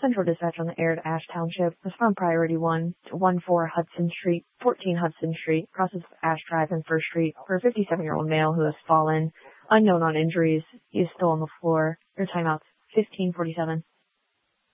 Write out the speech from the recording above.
Central dispatch on the air to Ash Township. Respond priority 1 to 14 Hudson Street, 14 Hudson Street, crosses Ash Drive and First Street for a 57-year-old male who has fallen. Unknown on injuries. He is still on the floor. Your timeout's 15:47.